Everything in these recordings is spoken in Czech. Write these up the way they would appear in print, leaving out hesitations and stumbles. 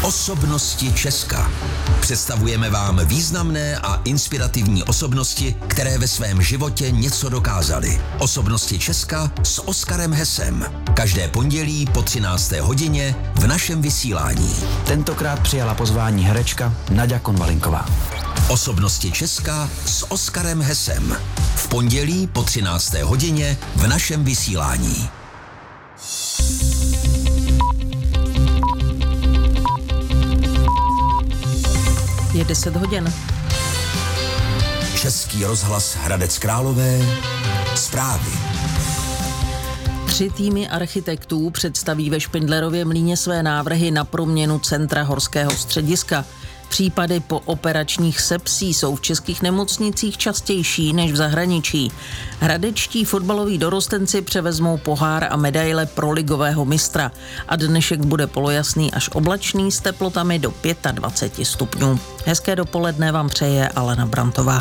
Osobnosti Česka. Představujeme vám významné a inspirativní osobnosti, které ve svém životě něco dokázaly. Osobnosti Česka s Oskarem Hesem. Každé pondělí po 13. hodině v našem vysílání. Tentokrát přijala pozvání herečka Naďa Konvalinková. Osobnosti Česka s Oskarem Hesem. V pondělí po 13. hodině v našem vysílání. Je 10 hodin. Český rozhlas Hradec Králové. Zprávy. 3 týmy architektů představí ve Špindlerově Mlýně své návrhy na proměnu centra horského střediska. Případy po operačních sepsí jsou v českých nemocnicích častější než v zahraničí. Hradečtí fotbaloví dorostenci převezmou pohár a medaile pro ligového mistra. A dnešek bude polojasný až oblačný s teplotami do 25 stupňů. Hezké dopoledne vám přeje Alena Brantová.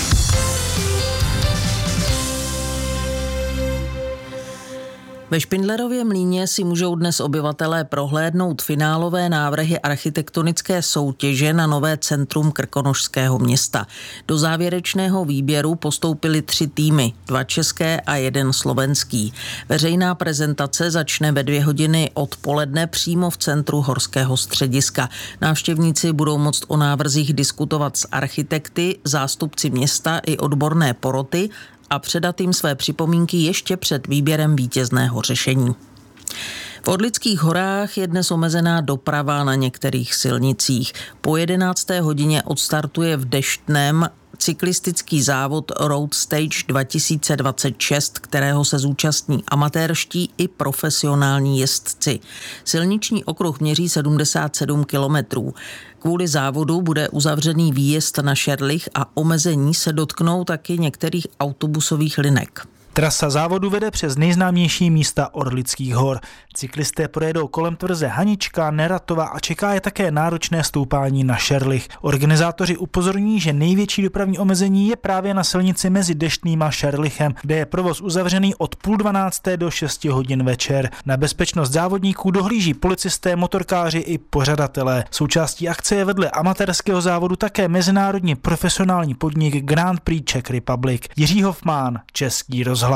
Ve Špindlerově Mlýně si můžou dnes obyvatelé prohlédnout finálové návrhy architektonické soutěže na nové centrum Krkonošského města. Do závěrečného výběru postoupily 3 týmy, 2 české a 1 slovenský. Veřejná prezentace začne ve 2 hodiny odpoledne přímo v centru horského střediska. Návštěvníci budou moct o návrzích diskutovat s architekty, zástupci města i odborné poroty a předat jim své připomínky ještě před výběrem vítězného řešení. V Orlických horách je dnes omezená doprava na některých silnicích. Po 11. hodině odstartuje v Deštném cyklistický závod Road Stage 2026, kterého se zúčastní amatérští i profesionální jezdci. Silniční okruh měří 77 kilometrů. Kvůli závodu bude uzavřený výjezd na Šerlich a omezení se dotknou taky některých autobusových linek. Trasa závodu vede přes nejznámější místa Orlických hor. Cyklisté projedou kolem tvrze Hanička, Neratova a čeká je také náročné stoupání na Šerlich. Organizátoři upozorňují, že největší dopravní omezení je právě na silnici mezi Deštným a Šerlichem, kde je provoz uzavřený od 11:30 do 6 hodin večer. Na bezpečnost závodníků dohlíží policisté, motorkáři i pořadatelé. Součástí akce je vedle amatérského závodu také mezinárodní profesionální podnik Grand Prix Czech Republic. Jiří Hofmann, Český rozhlas.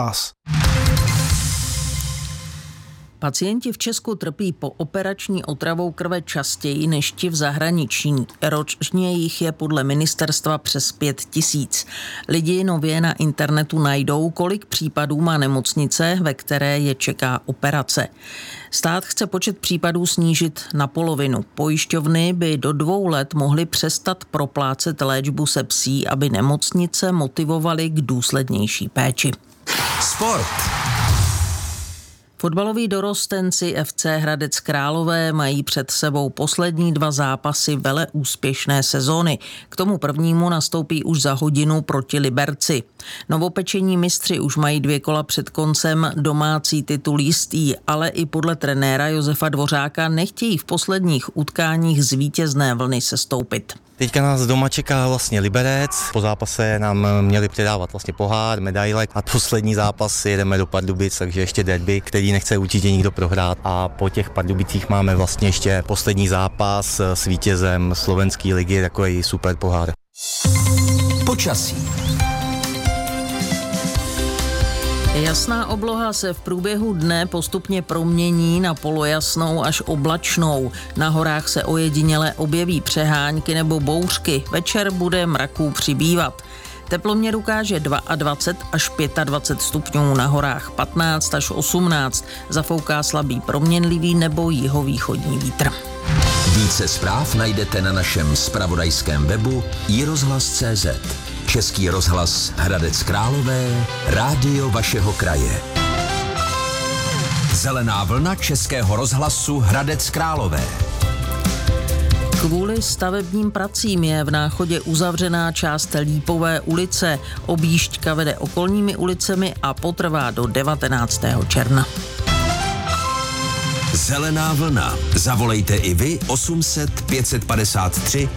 Pacienti v Česku trpí po operační otravou krve častěji než ti v zahraničí. Ročně jich je podle ministerstva přes 5 000. Lidi nově na internetu najdou, kolik případů má nemocnice, ve které je čeká operace. Stát chce počet případů snížit na polovinu. Pojišťovny by do 2 let mohly přestat proplácet léčbu sepsí, aby nemocnice motivovaly k důslednější péči. Sport. Fotbaloví dorostenci FC Hradec Králové mají před sebou poslední 2 zápasy veleúspěšné sezóny. K tomu prvnímu nastoupí už za hodinu proti Liberci. Novopečení mistři už mají 2 kola před koncem domácí titul jistý, ale i podle trenéra Josefa Dvořáka nechtějí v posledních utkáních z vítězné vlny sestoupit. Teďka nás doma čeká vlastně Liberec. Po zápase nám měli předávat vlastně pohár, medaile a poslední zápas jedeme do Pardubic, takže ještě derby, který nechce určitě nikdo prohrát. A po těch Pardubicích máme vlastně ještě poslední zápas s vítězem slovenské ligy, takový super pohár. Počasí. Jasná obloha se v průběhu dne postupně promění na polojasnou až oblačnou. Na horách se ojediněle objeví přehánky nebo bouřky. Večer bude mraků přibývat. Teploměr ukáže 22 až 25 stupňů, na horách 15 až 18. Zafouká slabý proměnlivý nebo jihovýchodní vítr. Více zpráv najdete na našem zpravodajském webu iRozhlas.cz. Český rozhlas Hradec Králové, rádio vašeho kraje. Zelená vlna Českého rozhlasu Hradec Králové. Kvůli stavebním pracím je v Náchodě uzavřená část Lípové ulice. Objížďka vede okolními ulicemi a potrvá do 19. června. Zelená vlna. Zavolejte i vy 800 553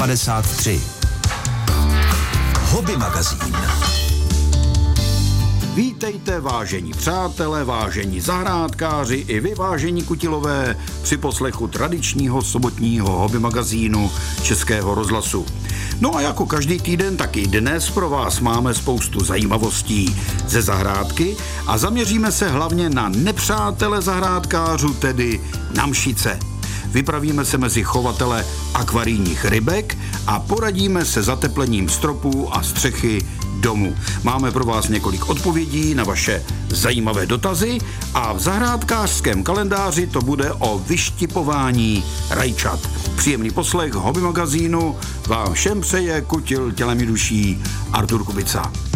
553. Hobby magazín. Vítejte, vážení přátelé, vážení zahrádkáři i vy, vážení kutilové, při poslechu tradičního sobotního hobby magazínu Českého rozhlasu. No a jako každý týden, tak i dnes pro vás máme spoustu zajímavostí ze zahrádky a zaměříme se hlavně na nepřátele zahrádkářů, tedy na mšice. Vypravíme se mezi chovatele akvarijních rybek a poradíme se zateplením stropů a střechy domu. Máme pro vás několik odpovědí na vaše zajímavé dotazy a v zahrádkářském kalendáři to bude o vyštipování rajčat. Příjemný poslech hobby magazínu vám všem přeje kutil tělem i duší Artur Kubica.